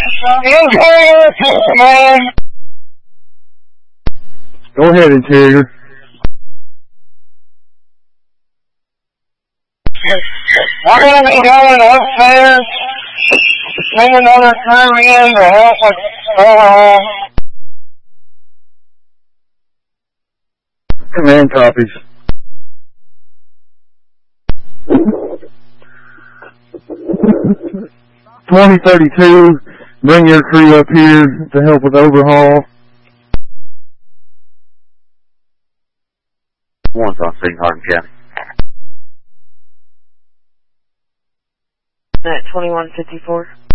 Go ahead, Interior. We're going to be going upstairs. Send another crew in to help us. Command copies. 2032, bring your crew up here to help with overhaul. One's on scene, Hardin County. At 2154.